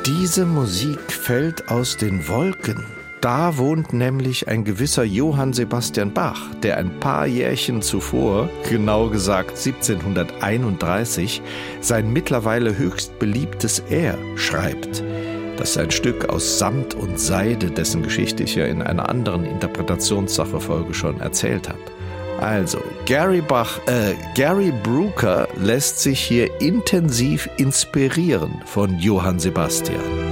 Diese Musik fällt aus den Wolken. Da wohnt nämlich ein gewisser Johann Sebastian Bach, der ein paar Jährchen zuvor, genau gesagt 1731, sein mittlerweile höchst beliebtes Er schreibt. Das ist ein Stück aus Samt und Seide, dessen Geschichte ich ja in einer anderen Interpretationssache-Folge schon erzählt habe. Also, Gary Brooker lässt sich hier intensiv inspirieren von Johann Sebastian.